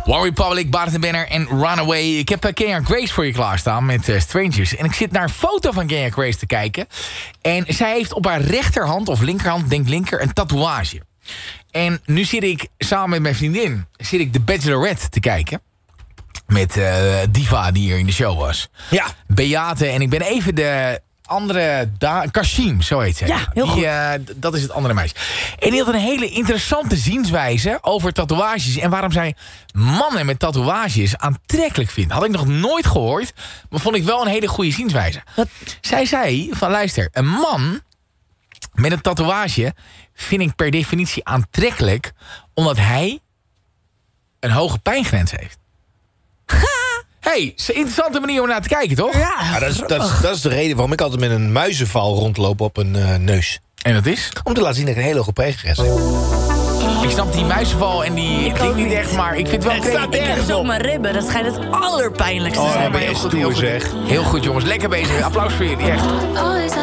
One Republic, Barton Banner en Runaway. Ik heb Kenya Grace voor je klaarstaan met Strangers. En ik zit naar een foto van Kenya Grace te kijken. En zij heeft op haar rechterhand, of linkerhand, denk linker, een tatoeage. En nu zit ik samen met mijn vriendin The Bachelorette te kijken. Met Diva die hier in de show was. Ja. Beate en ik ben even de andere... Kashim, zo heet ze. Ja, heel goed. Dat is het andere meisje. En die had een hele interessante zienswijze over tatoeages. En waarom zij mannen met tatoeages aantrekkelijk vindt. Had ik nog nooit gehoord. Maar vond ik wel een hele goede zienswijze. Wat? Zij zei van luister, een man met een tatoeage vind ik per definitie aantrekkelijk. Omdat hij een hoge pijngrens heeft. Hey, is een interessante manier om naar te kijken, toch? Ja, dat is de reden waarom ik altijd met een muizenval rondloop op een neus. En dat is? Om te laten zien dat ik een hele hoge pijngrens heb. Ik snap die muizenval en die klinkt niet echt, maar ik vind het wel... Ik heb zo op mijn ribben, dat schijnt het allerpijnlijkste te zijn. ben je stoer, zeg. Heel goed, jongens. Lekker bezig. Applaus voor jullie, echt.